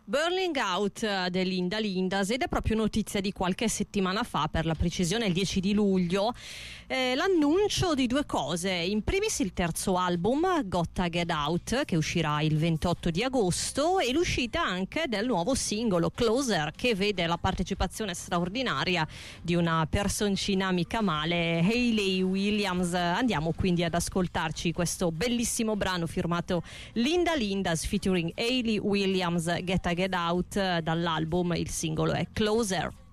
Burning Out di Linda Lindas, ed è proprio notizia di qualche settimana fa, per la precisione il 10 di luglio, l'annuncio di due cose. In primis il terzo album, Gotta Get Out, che uscirà il 28 di agosto, e l'uscita anche del nuovo singolo Closer, che vede la partecipazione straordinaria di una personcina mica male, Hayley Williams. Andiamo quindi ad ascoltarci questo bellissimo brano firmato Linda Lindas featuring Hayley Williams, Get Out, dall'album. Il singolo è Closer.